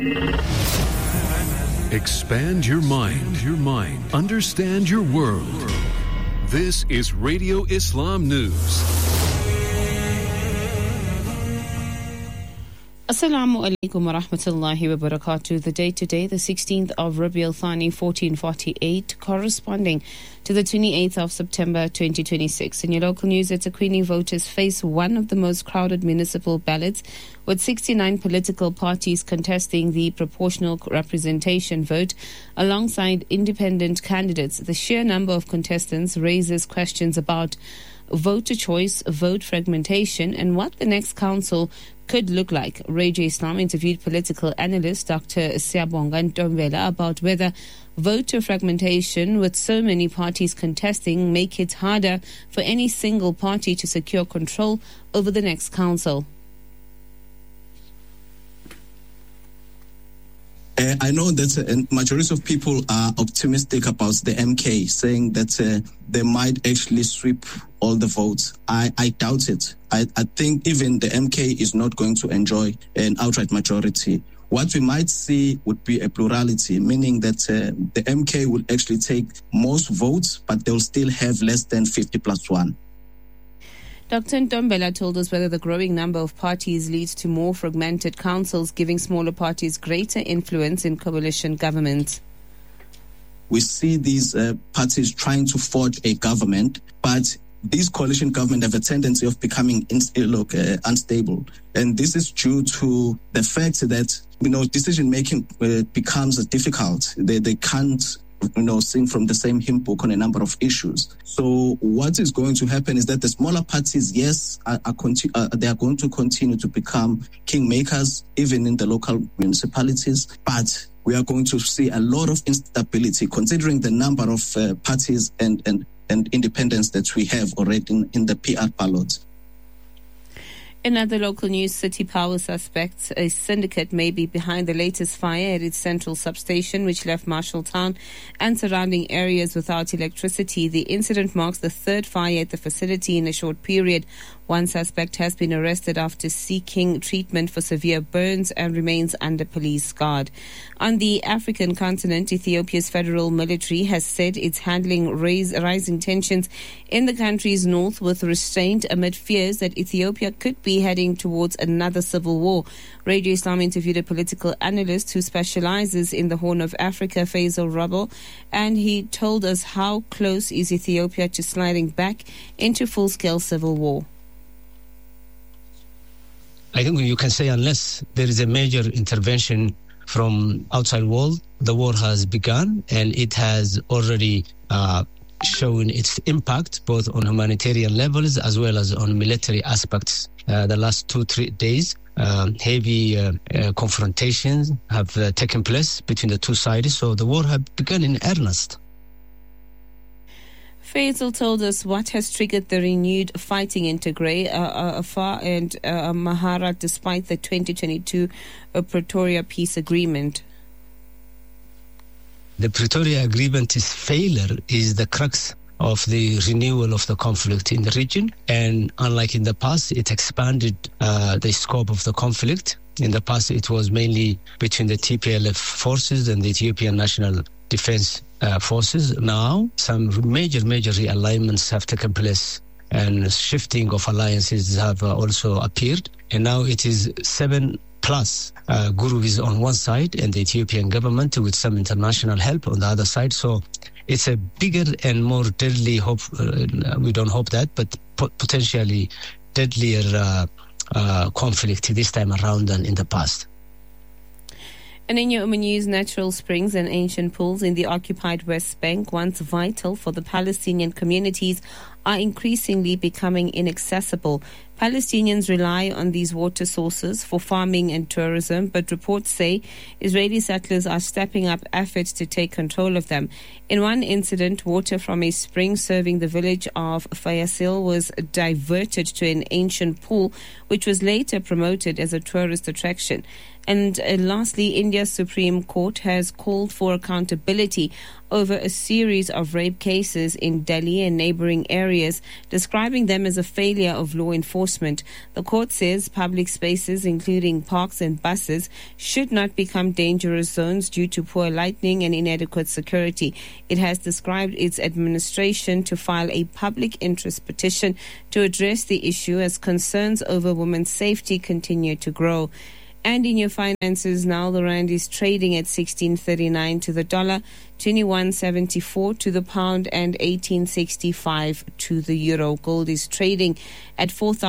Expand your mind. Understand your world. This is Radio Islam News. Assalamu alaikum wa rahmatullahi wa barakatuh. The date today, the 16th of Rabiul Thani 1448, corresponding to the 28th of September 2026. In your local news, eThekwini voters face one of the most crowded municipal ballots, with 69 political parties contesting the proportional representation vote alongside independent candidates. The sheer number of contestants raises questions about voter choice, vote fragmentation, and what the next council could look like. Radio Islam interviewed political analyst Dr. Siyabonga Ntombela about whether voter fragmentation with so many parties contesting make it harder for any single party to secure control over the next council. I know that a majority of people are optimistic about the MK, saying that they might actually sweep all the votes. I doubt it. I think even the MK is not going to enjoy an outright majority. What we might see would be a plurality, meaning that the MK will actually take most votes, but they'll still have less than 50+1. Dr. Ntombela told us whether the growing number of parties leads to more fragmented councils, giving smaller parties greater influence in coalition governments. We see these parties trying to forge a government, but these coalition governments have a tendency of becoming unstable. And this is due to the fact that, decision-making becomes difficult. They can't sing from the same hymn book on a number of issues. So what is going to happen is that the smaller parties, yes, they are going to continue to become kingmakers, even in the local municipalities, but we are going to see a lot of instability considering the number of parties and independents that we have already in the PR ballot. In other local news, City Power suspects a syndicate may be behind the latest fire at its central substation, which left Marshalltown and surrounding areas without electricity. The incident marks the third fire at the facility in a short period. One suspect has been arrested after seeking treatment for severe burns and remains under police guard. On the African continent, Ethiopia's federal military has said it's handling rising tensions in the country's north with restraint amid fears that Ethiopia could be heading towards another civil war. Radio Islam interviewed a political analyst who specializes in the Horn of Africa, Faisal Rabo, and he told us how close is Ethiopia to sliding back into full-scale civil war. I think you can say unless there is a major intervention from outside world, the war has begun and it has already shown its impact both on humanitarian levels as well as on military aspects. The last 2-3 days, heavy confrontations have taken place between the two sides, so the war has begun in earnest. Faisal told us what has triggered the renewed fighting in Tigray, Afar and Amhara, despite the 2022 Pretoria Peace Agreement. The Pretoria Agreement's failure is the crux of the renewal of the conflict in the region. And unlike in the past, it expanded the scope of the conflict. In the past, it was mainly between the TPLF forces and the Ethiopian National Defense forces. Now, some major realignments have taken place and shifting of alliances have also appeared. And now it is 7+ Guru is on one side and the Ethiopian government with some international help on the other side. So it's a bigger and more deadly we don't hope that, but potentially deadlier conflict this time around than in the past. And in your news, natural springs and ancient pools in the occupied West Bank, once vital for the Palestinian communities, are increasingly becoming inaccessible. Palestinians rely on these water sources for farming and tourism, but reports say Israeli settlers are stepping up efforts to take control of them. In one incident, water from a spring serving the village of Fayasil was diverted to an ancient pool, which was later promoted as a tourist attraction. And lastly, India's Supreme Court has called for accountability over a series of rape cases in Delhi and neighboring areas, describing them as a failure of law enforcement. The court says public spaces, including parks and buses, should not become dangerous zones due to poor lighting and inadequate security. It has described its administration to file a public interest petition to address the issue as concerns over women's safety continue to grow. And in your finances now, the rand is trading at 16.39 to the dollar, 21.74 to the pound, and 18.65 to the euro. Gold is trading at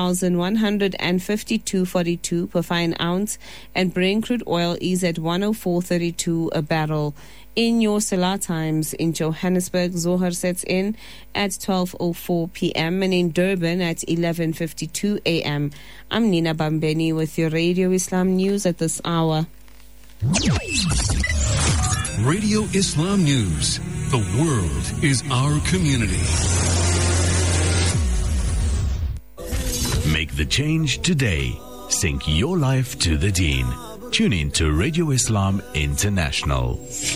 4,152.42 per fine ounce, and Brent crude oil is at 104.32 a barrel. In your Salah times in Johannesburg, Zohar sets in at 12:04 p.m. and in Durban at 11:52 a.m. I'm Nina Bambeni with your Radio Islam News at this hour. Radio Islam News. The world is our community. Make the change today. Sync your life to the Deen. Tune in to Radio Islam International.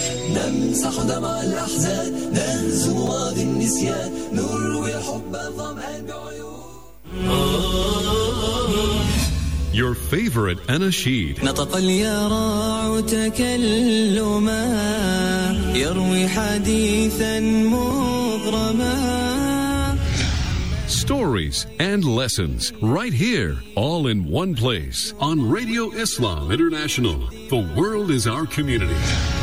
Your favorite anashid. نطق اليراع تكلما يروي حديثا مغرما. Stories and lessons right here, all in one place on Radio Islam International. The world is our community.